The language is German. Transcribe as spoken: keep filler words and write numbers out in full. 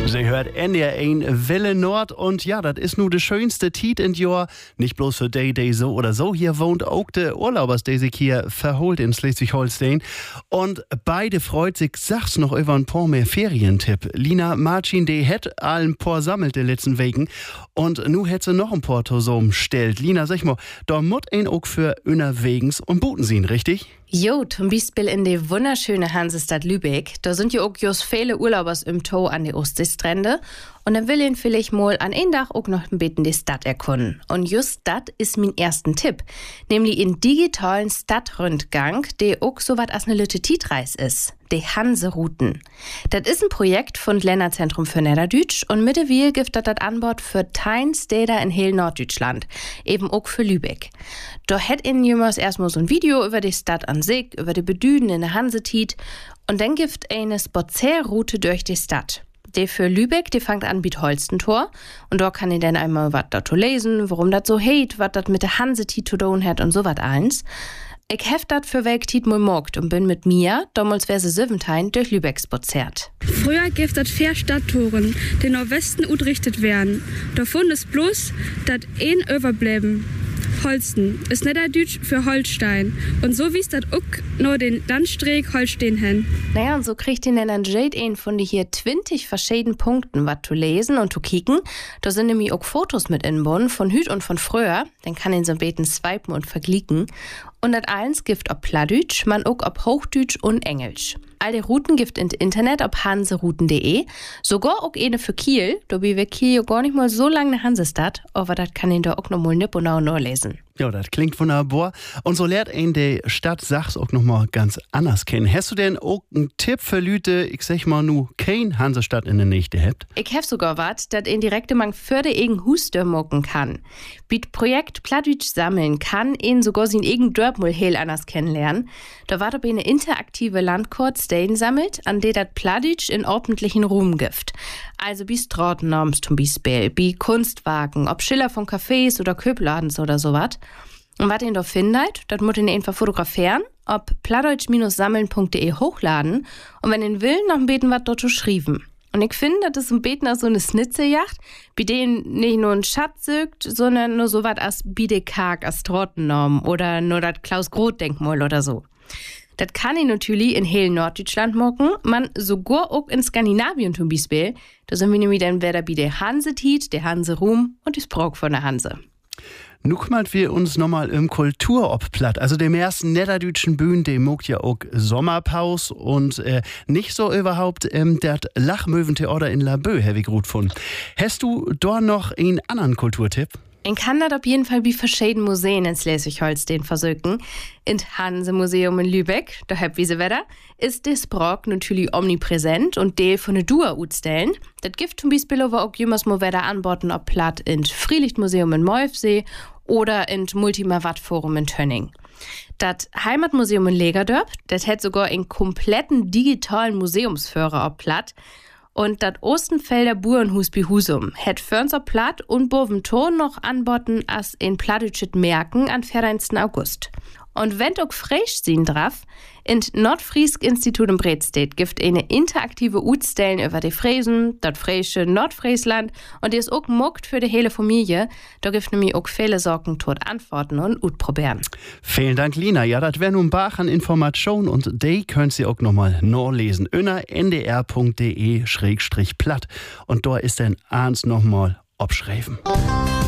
Sie hört N D R eins Welle Nord und ja, das ist nur der schönste Tiet in Jahr. Nicht bloß für die, die so oder so hier wohnt, auch der Urlaubers, der sich hier verholt in Schleswig-Holstein. Und beide freut sich, sag's noch über ein paar mehr Ferientipp. Lina Marcin, die hat allen paar sammelt die letzten Wegen und nu hat sie noch ein paar so stellt. Lina, sag mal, da muss ein auch für unterwegs und Buten sehen, richtig? Jo, zum Beispiel in die wunderschöne Hansestadt Lübeck. Da sind ja auch just viele Urlaubers im Tau an die Ostseestrände. Und dann will ihn vielleicht mal an einem Tag auch noch ein bisschen die Stadt erkunden. Und just das ist mein ersten Tipp. Nämlich in digitalen Stadtrundgang, der auch so was als eine Lütte Tietreis ist. Die Hanse-Routen. Das ist ein Projekt von Länderzentrum für Niederdütsch und mittlerweile gibt das das Anbot für tein Städter in heel Norddeutschland. Eben auch für Lübeck. Da hätt in jemals erstmal so ein Video über die Stadt an sich, über die Bedüden in der Hansetiet und dann gibt eine Spazierroute durch die Stadt. Die für Lübeck, die fängt an mit Holstentor und da kann ich dann einmal was dazu lesen, warum das so heit, was das mit der Hansetiet zu tun hat und so was eins. Ich hef dat für welk Tiet mal mogt und bin mit mir, damals wär sie Siventein, durch Lübeck spaziert. Früher gibt es vier Stadttoren, die nach Westen utgerichtet werden. Davon ist bloß, dat ein überbleiben. Holsten ist Niederdütsch für Holstein. Und so wies dat auch nur den Landstreck Holstein hin. Naja, und so kriegt ihr dann Jade ein von die hier zwanzig verschiedenen Punkten, was zu lesen und zu kicken. Da sind nämlich auch Fotos mit inbun, von Hüt und von früher. Dann kann ihn so beten swipen und verglicken. Und das eins gibt ob Plattdütsch, man auch ob Hochdütsch und Englisch. All die Routen gibt ins Internet ob hanserouten punkt de. Sogar auch eine für Kiel. Da wie wir Kiel ja gar nicht mal so lange eine Hansestadt, aber das kann ihn da auch noch mal nipp und auch nur lesen. Ja, das klingt wunderbar. Und so lernt ihn die Stadt Sachs auch noch mal ganz anders kennen. Hast du denn auch einen Tipp für Leute, ich sag mal nu, kein Hansestadt in der Nächte habt? Ich hab sogar was, das ihn direkt mang für de egen Huster mocken kann. Biet Projekt Plattdütsch sammeln kann ihn sogar sin egen Dörpmul heel anders kennenlernen. Da war dabei eine interaktive Landkort-Stein sammelt, an der dat Plattdütsch in ordentlichen Ruhm gibt. Also wie Straßennorms zum Beispiel, wie Kunstwagen, ob Schiller von Cafés oder Köbladens oder sowas. Und was ihn da findet, das muss ihn einfach fotografieren, ob plattdeutsch sammeln punkt de hochladen und wenn ihn will, noch ein Beten was dort schreiben. Und ich finde, das ist ein Beten aus so eine Schnitzeljagd, bei denen nicht nur ein Schatz sögt, sondern nur so was als Biedekarg, als Trottennorm oder nur das Klaus-Groth-Denkmal oder so. Das kann ich natürlich in heel Norddeutschland mocken, man sogar auch in Skandinavien zum Beispiel. Da sind wir nämlich dann wieder bei der Hansetiet, der Hanse-Ruhm und die Sprach von der Hanse. Nu kümmert wir uns nochmal im Kulturobplatt. Also dem ersten niederdütschen Bühnen, dem mogt ja auch Sommerpaus und äh, nicht so überhaupt ähm, der Lachmöwentheater in Laboe, Herr Wigrut von. Hast du da noch einen anderen Kulturtipp? Ich kann das auf jeden Fall wie verschiedene Museen in Schleswig-Holstein versuchen. In Hanse-Museum in Lübeck, da hab wie sie wetter, ist das Sprach natürlich omnipräsent und die von der Dua utstellen. Das gibt zum Beispiel aber auch jemals mal wetter anboten, ob platt in Freilichtmuseum in Molfsee oder in Multimavat-Forum in Tönning. Das Heimatmuseum in Legerdörp, das hat sogar einen kompletten digitalen Museumsführer ob platt. Und das Ostenfelder Burenhus bei Husum hat Förnser Platt und Boventon noch anboten als in Plattdütschet Merken an vierzehnten August. Und wenn auch frisch sein drauf, in Nordfriesk Institut in Bredstedt gibt eine interaktive Utstellen über die Fräsen, das fräische Nordfriesland und die ist auch mogt für die hele Familie. Da gibt nämlich auch viele Sorgen tot antworten und utprobieren. Vielen Dank, Lina. Ja, das wäre nun Bach an Informationen und die könnt ihr auch nochmal nachlesen. Unter n d r punkt de slash platt und da ist dann eins nochmal abschreiben.